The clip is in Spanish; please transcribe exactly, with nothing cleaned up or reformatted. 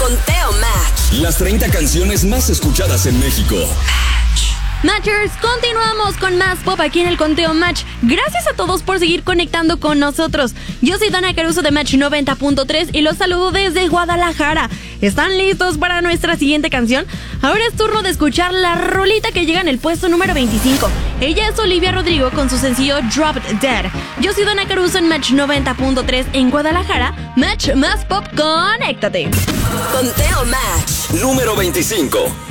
Conteo Match. Las treinta canciones más escuchadas en México. Matchers, continuamos con más pop aquí en el Conteo Match. Gracias a todos por seguir conectando con nosotros. Yo soy Dana Caruso de Match noventa punto tres y los saludo desde Guadalajara. ¿Están listos para nuestra siguiente canción? Ahora es turno de escuchar la rolita que llega en el puesto número veinticinco. Ella es Olivia Rodrigo con su sencillo Dropped Dead. Yo soy Dana Caruso en Match noventa punto tres en Guadalajara. Match más pop, conéctate. Conteo Match Número veinticinco.